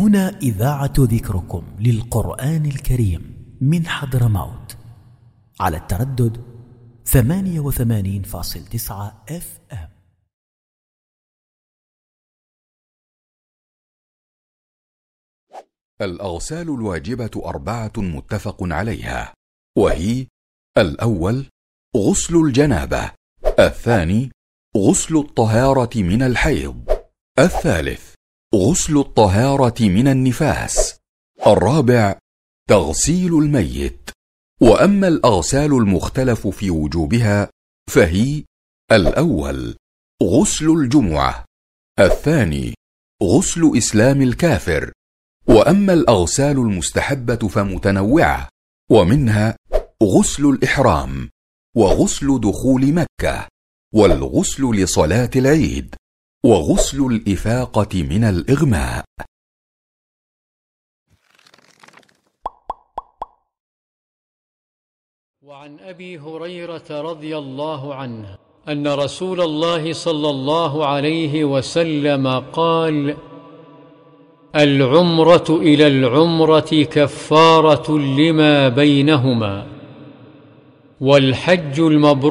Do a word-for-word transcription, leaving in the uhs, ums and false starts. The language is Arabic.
هنا إذاعة ذكركم للقرآن الكريم من حضرموت على التردد ثمانية وثمانين فاصل تسعة اف ام. الأغسال الواجبة أربعة متفق عليها، وهي: الأول غسل الجنابة، الثاني غسل الطهارة من الحيض، الثالث غسل الطهارة من النفاس، الرابع تغسيل الميت. وأما الأغسال المختلف في وجوبها فهي: الأول غسل الجمعة، الثاني غسل إسلام الكافر. وأما الأغسال المستحبة فمتنوعة، ومنها غسل الإحرام، وغسل دخول مكة، والغسل لصلاة العيد، وغسل الإفاقة من الإغماء. وعن أبي هريرة رضي الله عنه أن رسول الله صلى الله عليه وسلم قال: العمرة إلى العمرة كفارة لما بينهما، والحج المبرور